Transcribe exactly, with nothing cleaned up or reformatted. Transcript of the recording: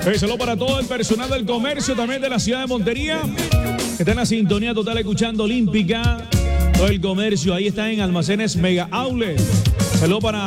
Eh, saludo para todo el personal del comercio, también de la ciudad de Montería, que está en la sintonía total escuchando Olímpica. Todo el comercio, ahí está en Almacenes Mega Outlet. Saludo para